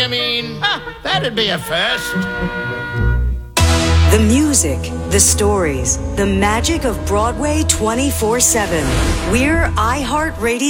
you mean? That'd be a first. The music, the stories, the magic of Broadway 24/7. We're iHeartRadio.